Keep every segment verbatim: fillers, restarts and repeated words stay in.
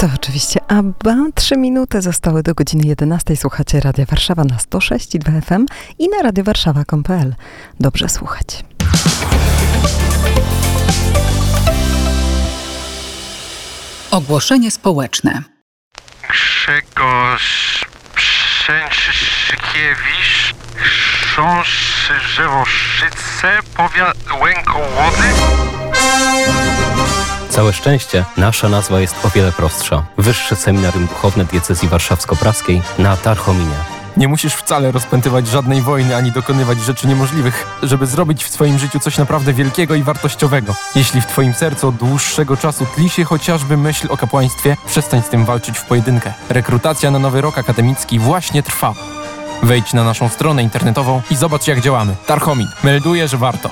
To oczywiście ABBA. Trzy minuty zostały do godziny jedenastej. Słuchacie Radia Warszawa na sto sześć i dwa F M i na radiowarszawa kropka com kropka p l. Dobrze słuchać. Ogłoszenie społeczne. Grzegorz Przęczyszkiewicz, chrząszcz Żewoszyce, powiat Łękołody. Całe szczęście, nasza nazwa jest o wiele prostsza. Wyższe Seminarium Duchowne Diecezji Warszawsko-Praskiej na Tarchominie. Nie musisz wcale rozpętywać żadnej wojny ani dokonywać rzeczy niemożliwych, żeby zrobić w swoim życiu coś naprawdę wielkiego i wartościowego. Jeśli w twoim sercu od dłuższego czasu tli się chociażby myśl o kapłaństwie, przestań z tym walczyć w pojedynkę. Rekrutacja na nowy rok akademicki właśnie trwa. Wejdź na naszą stronę internetową i zobacz, jak działamy. Tarchomin melduje, że warto.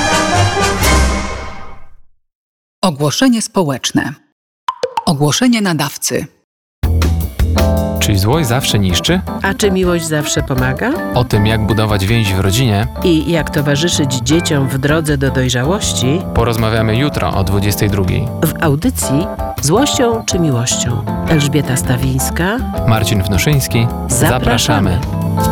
Ogłoszenie społeczne. Ogłoszenie nadawcy. Czy złość zawsze niszczy? A czy miłość zawsze pomaga? O tym, jak budować więź w rodzinie I jak towarzyszyć dzieciom w drodze do dojrzałości, porozmawiamy jutro o dwudziestej drugiej. w audycji Złością czy miłością. Elżbieta Stawińska. Marcin Wnoszyński. Zapraszamy.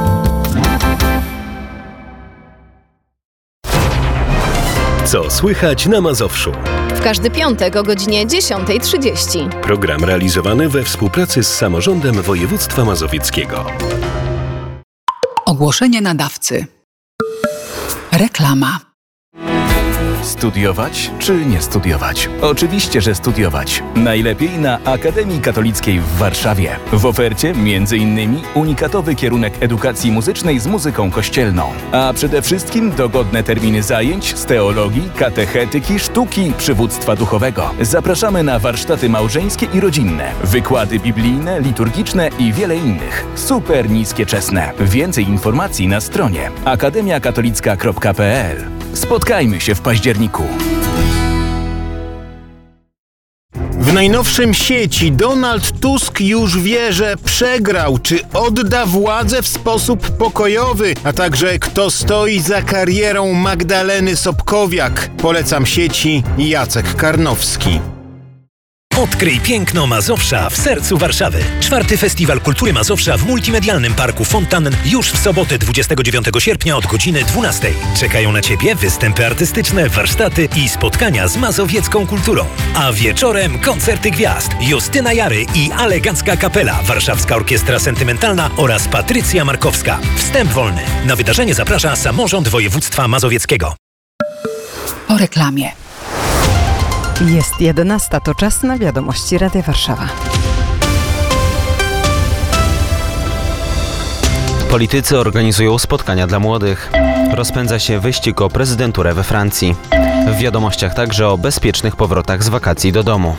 Co słychać na Mazowszu? W każdy piątek o godzinie dziesiąta trzydzieści. Program realizowany we współpracy z Samorządem Województwa Mazowieckiego. Ogłoszenie nadawcy. Reklama. Studiować czy nie studiować? Oczywiście, że studiować. Najlepiej na Akademii Katolickiej w Warszawie. W ofercie między innymi unikatowy kierunek edukacji muzycznej z muzyką kościelną. A przede wszystkim dogodne terminy zajęć z teologii, katechetyki, sztuki, przywództwa duchowego. Zapraszamy na warsztaty małżeńskie i rodzinne, wykłady biblijne, liturgiczne i wiele innych. Super niskie czesne. Więcej informacji na stronie akademia katolicka kropka p l. Spotkajmy się w październiku. W najnowszym sieci Donald Tusk już wie, że przegrał. Czy odda władzę w sposób pokojowy? A także kto stoi za karierą Magdaleny Sobkowiak? Polecam sieci Jacek Karnowski. Odkryj piękno Mazowsza w sercu Warszawy. Czwarty Festiwal Kultury Mazowsza w Multimedialnym Parku Fontannen już w sobotę dwudziestego dziewiątego sierpnia od godziny dwunastej. Czekają na Ciebie występy artystyczne, warsztaty i spotkania z mazowiecką kulturą. A wieczorem koncerty gwiazd Justyna Jary i Elegancka Kapela, Warszawska Orkiestra Sentymentalna oraz Patrycja Markowska. Wstęp wolny. Na wydarzenie zaprasza Samorząd Województwa Mazowieckiego. Po reklamie. Jest jedenasta, to czas na wiadomości Radia Warszawa. Politycy organizują spotkania dla młodych. Rozpędza się wyścig o prezydenturę we Francji. W wiadomościach także o bezpiecznych powrotach z wakacji do domu.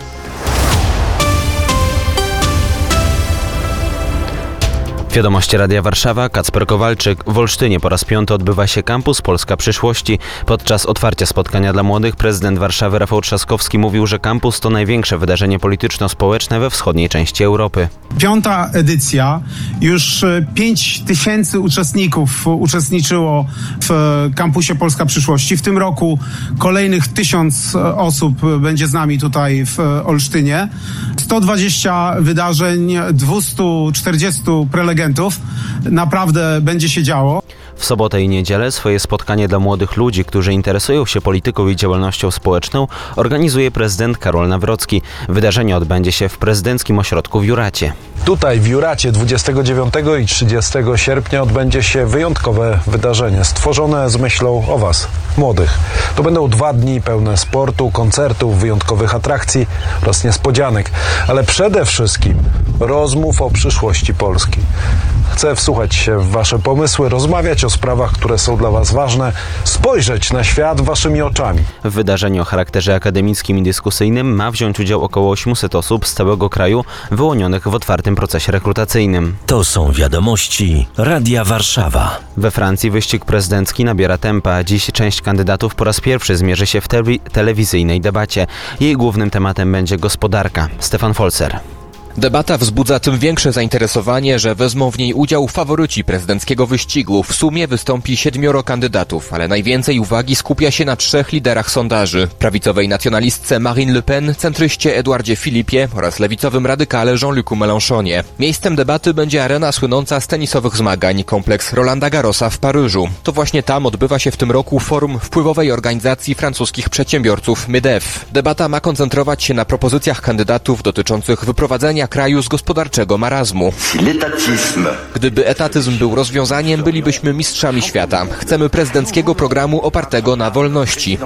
Wiadomości Radia Warszawa, Kacper Kowalczyk. W Olsztynie po raz piąty odbywa się Kampus Polska Przyszłości. Podczas otwarcia spotkania dla młodych prezydent Warszawy Rafał Trzaskowski mówił, że kampus to największe wydarzenie polityczno-społeczne we wschodniej części Europy. Piąta edycja. Już pięć tysięcy uczestników uczestniczyło w Kampusie Polska Przyszłości. W tym roku kolejnych tysiąc osób będzie z nami tutaj w Olsztynie. sto dwadzieścia wydarzeń, dwieście czterdzieści prelegentów. Naprawdę będzie się działo. W sobotę i niedzielę swoje spotkanie dla młodych ludzi, którzy interesują się polityką i działalnością społeczną, organizuje prezydent Karol Nawrocki. Wydarzenie odbędzie się w prezydenckim ośrodku w Juracie. Tutaj w Juracie dwudziestego dziewiątego i trzydziestego sierpnia odbędzie się wyjątkowe wydarzenie stworzone z myślą o Was, młodych. To będą dwa dni pełne sportu, koncertów, wyjątkowych atrakcji oraz niespodzianek, ale przede wszystkim rozmów o przyszłości Polski. Chcę wsłuchać się w Wasze pomysły, rozmawiać o sprawach, które są dla Was ważne, spojrzeć na świat Waszymi oczami. W wydarzeniu o charakterze akademickim i dyskusyjnym ma wziąć udział około osiemset osób z całego kraju wyłonionych w otwartym procesie rekrutacyjnym. To są wiadomości Radia Warszawa. We Francji wyścig prezydencki nabiera tempa. Dziś część kandydatów po raz pierwszy zmierzy się w te- telewizyjnej debacie. Jej głównym tematem będzie gospodarka. Stefan Folzer. Debata wzbudza tym większe zainteresowanie, że wezmą w niej udział faworyci prezydenckiego wyścigu. W sumie wystąpi siedmioro kandydatów, ale najwięcej uwagi skupia się na trzech liderach sondaży. Prawicowej nacjonalistce Marine Le Pen, centryście Edouardzie Philippie oraz lewicowym radykale Jean-Lucu Mélenchonie. Miejscem debaty będzie arena słynąca z tenisowych zmagań, kompleks Rolanda Garrosa w Paryżu. To właśnie tam odbywa się w tym roku forum wpływowej organizacji francuskich przedsiębiorców MEDEF. Debata ma koncentrować się na propozycjach kandydatów dotyczących wyprowadzenia kraju z gospodarczego marazmu. Gdyby etatyzm był rozwiązaniem, bylibyśmy mistrzami świata. Chcemy prezydenckiego programu opartego na wolności.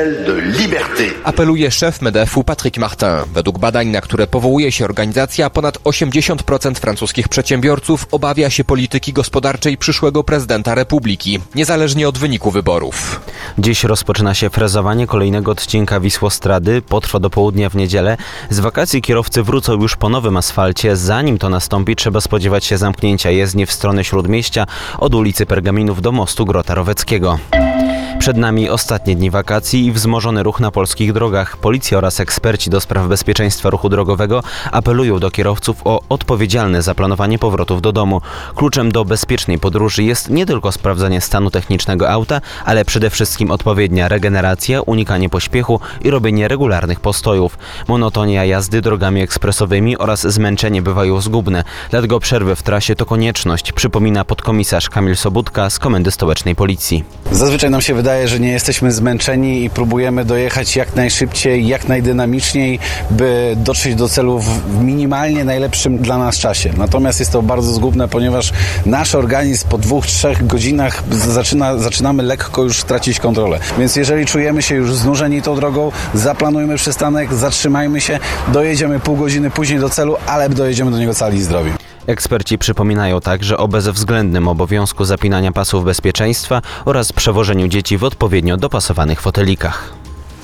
Apeluje szef MEDEF-u Patrick Martin. Według badań, na które powołuje się organizacja, ponad osiemdziesiąt procent francuskich przedsiębiorców obawia się polityki gospodarczej przyszłego prezydenta republiki, niezależnie od wyniku wyborów. Dziś rozpoczyna się frezowanie kolejnego odcinka Wisłostrady. Potrwa do południa w niedzielę. Z wakacji kierowcy wrócą już po nowym asfalcie. Zanim to nastąpi, trzeba spodziewać się zamknięcia jezdni w stronę Śródmieścia od ulicy Pergaminów do mostu Grota Roweckiego. Przed nami ostatnie dni wakacji i wzmożony ruch na polskich drogach. Policja oraz eksperci do spraw bezpieczeństwa ruchu drogowego apelują do kierowców o odpowiedzialne zaplanowanie powrotów do domu. Kluczem do bezpiecznej podróży jest nie tylko sprawdzanie stanu technicznego auta, ale przede wszystkim odpowiednia regeneracja, unikanie pośpiechu i robienie regularnych postojów. Monotonia jazdy drogami ekspresowymi oraz zmęczenie bywają zgubne, dlatego przerwy w trasie to konieczność, przypomina podkomisarz Kamil Sobudka z Komendy Stołecznej Policji. Zazwyczaj nam się wydaje, że nie jesteśmy zmęczeni i próbujemy dojechać jak najszybciej, jak najdynamiczniej, by dotrzeć do celu w minimalnie najlepszym dla nas czasie. Natomiast jest to bardzo zgubne, ponieważ nasz organizm po dwóch, trzech godzinach zaczyna, zaczynamy lekko już tracić kontrolę. Więc jeżeli czujemy się już znużeni tą drogą, zaplanujmy przystanek, zatrzymajmy się, dojedziemy pół godziny później do celu, ale dojedziemy do niego cali i zdrowi. Eksperci przypominają także o bezwzględnym obowiązku zapinania pasów bezpieczeństwa oraz przewożeniu dzieci w odpowiednio dopasowanych fotelikach.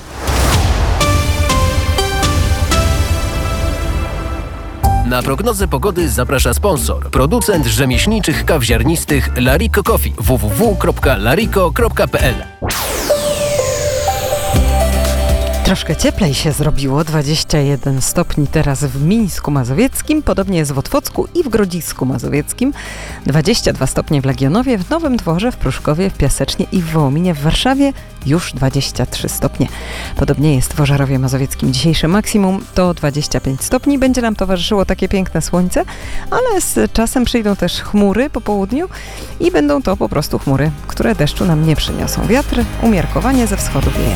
Na prognozę pogody zaprasza sponsor, producent rzemieślniczych kaw ziarnistych Larico Coffee w w w kropka larico kropka p l. Troszkę cieplej się zrobiło, dwadzieścia jeden stopni teraz w Mińsku Mazowieckim, podobnie jest w Otwocku i w Grodzisku Mazowieckim, dwadzieścia dwa stopnie w Legionowie, w Nowym Dworze, w Pruszkowie, w Piasecznie i w Wołominie, w Warszawie już dwadzieścia trzy stopnie. Podobnie jest w Ożarowie Mazowieckim. Dzisiejsze maksimum to dwadzieścia pięć stopni. Będzie nam towarzyszyło takie piękne słońce, ale z czasem przyjdą też chmury po południu i będą to po prostu chmury, które deszczu nam nie przyniosą. Wiatr umiarkowanie ze wschodu wieje.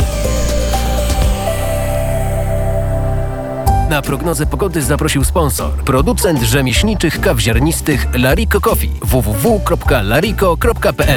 Na prognozę pogody zaprosił sponsor, producent rzemieślniczych kaw ziarnistych Larico Coffee w w w kropka larico kropka p l.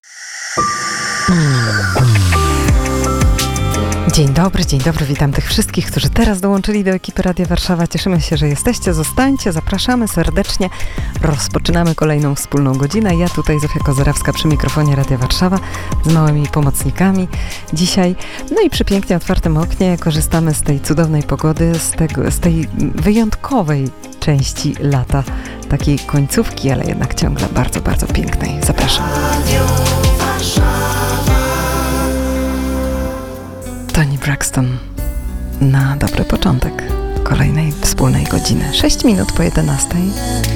Dzień dobry, dzień dobry, witam tych wszystkich, którzy teraz dołączyli do ekipy Radia Warszawa. Cieszymy się, że jesteście, zostańcie, zapraszamy serdecznie. Rozpoczynamy kolejną wspólną godzinę. Ja tutaj Zofia Kozerawska przy mikrofonie Radia Warszawa z małymi pomocnikami dzisiaj. No i przy pięknie otwartym oknie korzystamy z tej cudownej pogody, z, tego, z tej wyjątkowej części lata, takiej końcówki, ale jednak ciągle bardzo, bardzo pięknej. Zapraszam. Toni Braxton na dobry początek kolejnej wspólnej godziny. sześć minut po jedenastej.